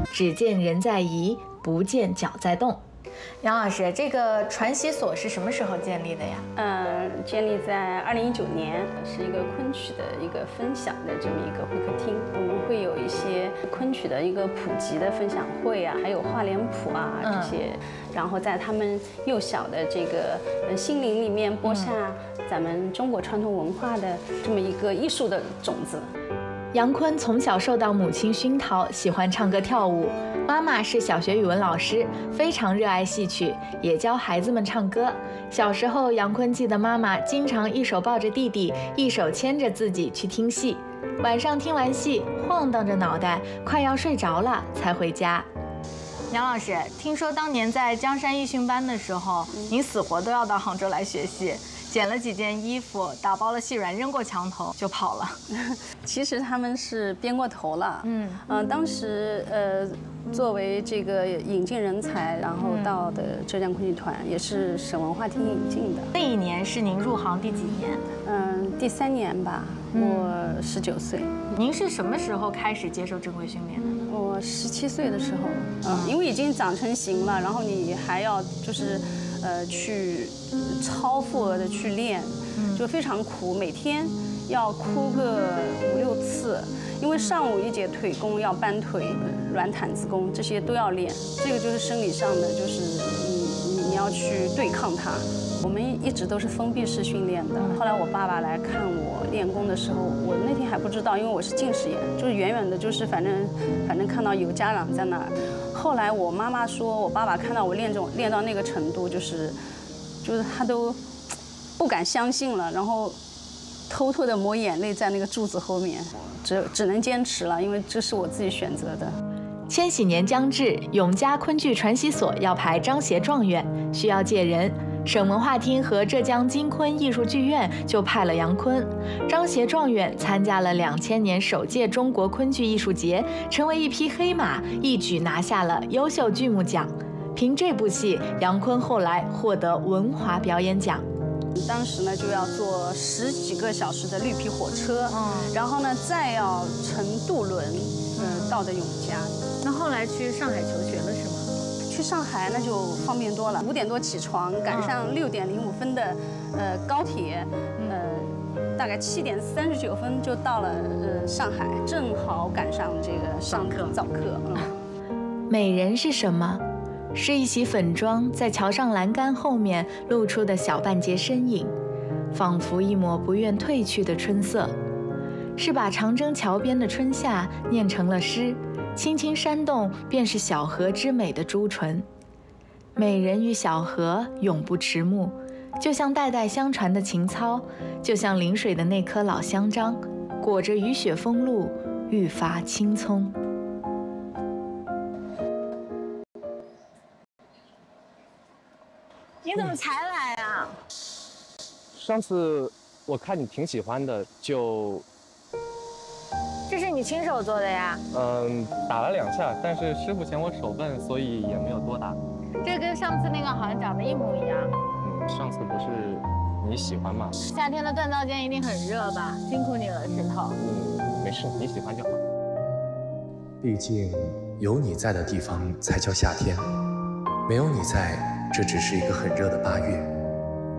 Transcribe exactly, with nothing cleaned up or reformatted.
只见人在移，不见脚在动。杨老师，这个传习所是什么时候建立的呀？ 嗯，建立在二零一九年，是一个昆曲的一个分享的这么一个会客厅。我们会有一些昆曲的一个普及的分享会啊，还有画脸谱啊这些，嗯、然后在他们幼小的这个呃心灵里面播下咱们中国传统文化的这么一个艺术的种子。 杨坤从小受到母亲熏陶，喜欢唱歌跳舞。妈妈是小学语文老师，非常热爱戏曲，也教孩子们唱歌。小时候，杨坤记得妈妈经常一手抱着弟弟，一手牵着自己去听戏。晚上听完戏，晃荡着脑袋，快要睡着了才回家。杨老师，听说当年在江山艺训班的时候，您死活都要到杭州来学戏。捡了几件衣服，打包了细软，扔过墙头就跑了。 其实他们是编过头了。嗯嗯、呃，当时呃，作为这个引进人才，然后到的浙江昆剧团，也是省文化厅引进的。 那一年是您入行第几年？ 嗯，第三年吧。我十九岁。 您是什么时候开始接受正规训练的呢？ 我十七岁的时候，嗯，因为已经长成型了，然后你还要就是。呃，去超负荷的去练，就非常苦，每天要哭个五六次，因为上午一节腿功要搬腿、软毯子功，这些都要练。这个就是生理上的，就是你你你要去对抗它。我们一直都是封闭式训练的。后来我爸爸来看我练功的时候，我那天还不知道，因为我是近视眼，就是远远的，就是反正反正看到有家长在那儿。后来我妈妈说，我爸爸看到我练这种练到那个程度，就是就是他都不敢相信了，然后偷偷的抹眼泪在那个柱子后面，只只能坚持了，因为这是我自己选择的。 千禧年将至，永嘉昆剧传习所要排张协状元，需要借人。省文化厅和浙江金昆艺术剧院就派了杨坤。张协状元参加了两千年首届中国昆剧艺术节，成为一匹黑马，一举拿下了优秀剧目奖。凭这部戏，杨坤后来获得文华表演奖。 当时呢就要坐十几个小时的绿皮火车，嗯，然后呢再要乘渡轮，呃，到的永嘉。 那后来去上海求学了是吗？ 去上海那就方便多了，五点多起床，赶上六点零五分的呃高铁，呃，大概七点三十九分就到了呃上海，正好赶上这个上课早课。嗯， 美人是什么？是一袭粉妆在桥上栏杆后面露出的小半截身影，仿佛一抹不愿褪去的春色。是把长征桥边的春夏念成了诗，轻轻扇动便是小河之美的朱唇。美人与小河永不迟暮，就像代代相传的情操，就像临水的那棵老香樟，裹着雨雪风露，愈发青葱。你怎么才来啊？ 上次我看你挺喜欢的，就…… 这是你亲手做的呀？ 嗯，打了两下，但是师傅嫌我手笨，所以也没有多打。 这跟上次那个好像长得一模一样。 嗯，上次不是你喜欢吗？ 夏天的锻造间一定很热吧？辛苦你了，石头。 嗯，没事，你喜欢就好。 毕竟有你在的地方才叫夏天，没有你在，这只是一个很热的八月。